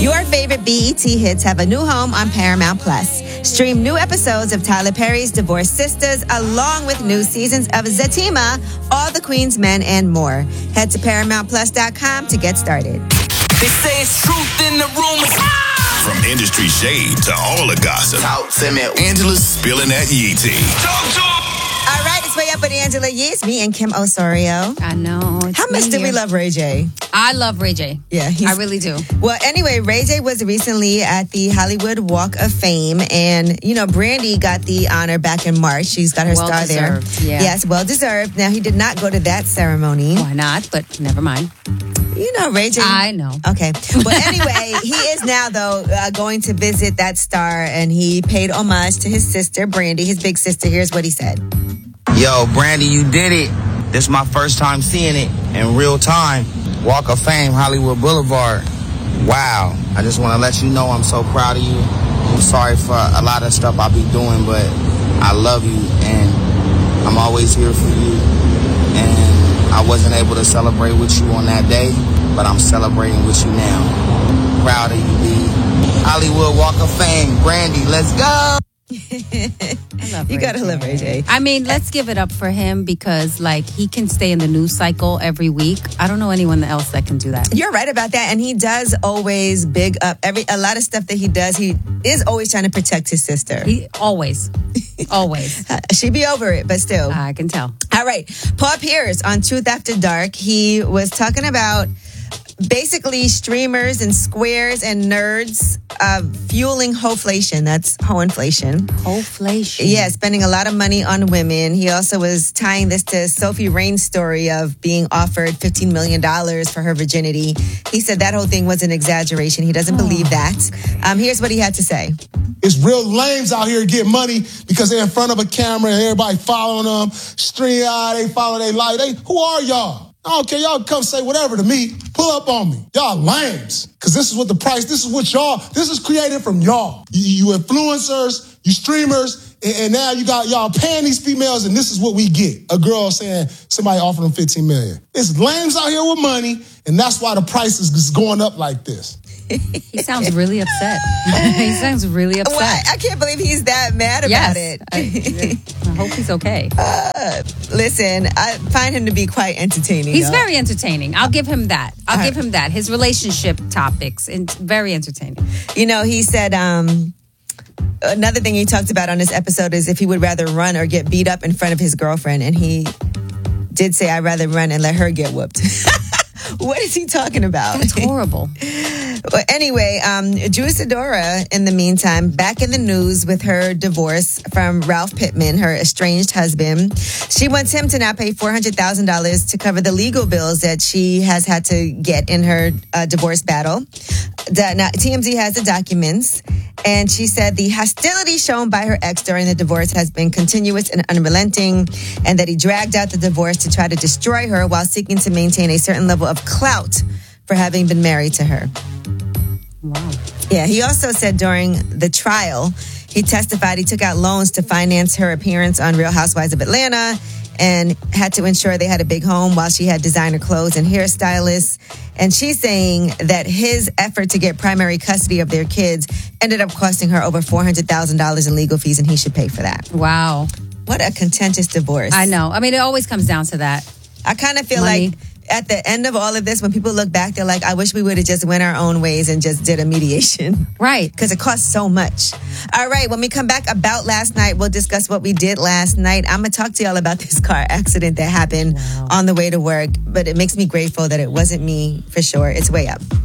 Your favorite BET hits have a new home on Paramount Plus. Stream new episodes of Tyler Perry's Divorced Sisters along with new seasons of Zatima, All the Queen's Men, and more. Head to ParamountPlus.com to get started. They say it's truth in the rumors. From industry shade to all the gossip, Talk to me. Angela's spilling that yee tea. Talk to him. All right, it's Way Up with Angela Yee. It's me and Kim Osorio. I know. How much do we love Ray J? I love Ray J. Yeah, I really do. Well, anyway, Ray J was recently at the Hollywood Walk of Fame, and Brandy got the honor back in March. She's got her star there. Yeah. Yes, well deserved. Now he did not go to that ceremony. Why not? But never mind. You know Ray J. I know. Okay. Well, anyway, he is now though going to visit that star, and he paid homage to his sister Brandy, his big sister. Here's what he said. Yo, Brandy, you did it. This is my first time seeing it in real time. Walk of Fame, Hollywood Boulevard. Wow. I just want to let you know I'm so proud of you. I'm sorry for a lot of stuff I be doing, but I love you, and I'm always here for you. And I wasn't able to celebrate with you on that day, but I'm celebrating with you now. Proud of you, B. Hollywood Walk of Fame. Brandy, let's go. I love You Ray gotta J. love Ray J. I mean, let's give it up for him because, he can stay in the news cycle every week. I don't know anyone else that can do that. You're right about that, and he does always big up a lot of stuff that he does. He is always trying to protect his sister. He always. She'd be over it, but still. I can tell. All right. Paul Pierce on Truth After Dark. He was talking about basically streamers and squares and nerds fueling hoflation. That's hoinflation. Hoflation. Yeah, spending a lot of money on women. He also was tying this to Sophie Rain's story of being offered $15 million for her virginity. He said that whole thing was an exaggeration. He doesn't believe that. Here's what he had to say. It's real lames out here getting money because they're in front of a camera and everybody following them. They follow their life. Who are y'all? I don't care. Y'all come say whatever to me. Pull up on me. Y'all lames. Because this is what this is created from y'all. You influencers, you streamers, and now you got y'all paying these females, and this is what we get. A girl saying somebody offered them $15 million. It's lames out here with money, and that's why the price is going up like this. He sounds really upset. He sounds really upset. Well, I can't believe he's that mad about it. I hope he's okay. Listen, I find him to be quite entertaining. He's very entertaining. I'll give him that. Give him that. His relationship topics, and very entertaining. He said another thing he talked about on this episode is if he would rather run or get beat up in front of his girlfriend. And he did say, I'd rather run and let her get whooped. What is he talking about? That's horrible. Well, anyway, Drew Sidora, in the meantime, back in the news with her divorce from Ralph Pittman, her estranged husband. She wants him to now pay $400,000 to cover the legal bills that she has had to get in her divorce battle. Now, TMZ has the documents, and she said the hostility shown by her ex during the divorce has been continuous and unrelenting, and that he dragged out the divorce to try to destroy her while seeking to maintain a certain level of clout for having been married to her. Wow. Yeah, he also said during the trial, he testified he took out loans to finance her appearance on Real Housewives of Atlanta and had to ensure they had a big home while she had designer clothes and hairstylists. And she's saying that his effort to get primary custody of their kids ended up costing her over $400,000 in legal fees, and he should pay for that. Wow. What a contentious divorce. I know. I mean, it always comes down to that. I kind of feel Money. like at the end of all of this, when people look back, they're like, I wish we would have just went our own ways and just did a mediation. Right. Because it costs so much. All right, when we come back about last night, we'll discuss what we did last night. I'm going to talk to y'all about this car accident that happened on the way to work. But it makes me grateful that it wasn't me, for sure. It's Way Up.